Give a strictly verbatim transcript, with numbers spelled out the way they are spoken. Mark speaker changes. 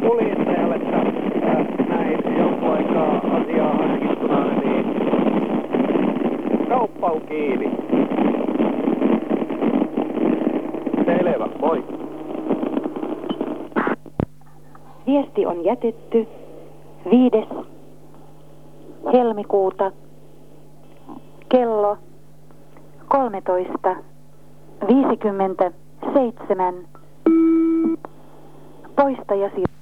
Speaker 1: kuljettajalle tässä näin jonkun aikaa asiaa harkittuna, niin kauppa on kiinni. Selvä, moi.
Speaker 2: Viesti on jätetty viides helmikuuta kello kolmetoista viisikymmentäseitsemän. Poistajasi